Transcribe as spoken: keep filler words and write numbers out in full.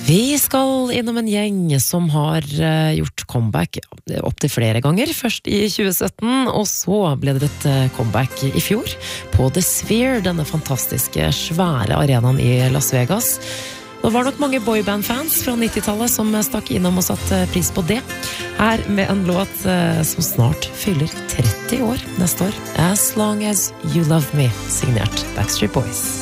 Vi skal innom en gjeng som har uh, gjort comeback opp til flere ganger. Først i tjue sytten, og så ble det et uh, comeback i fjor på The Sphere, denne fantastiske, svære arenaen i Las Vegas. Det var nok mange boyband-fans fra nittitallet som stakk innom og satte pris på det. Her med en låt uh, som snart fyller tretti år neste år. As Long As You Love Me, signert Backstreet Boys.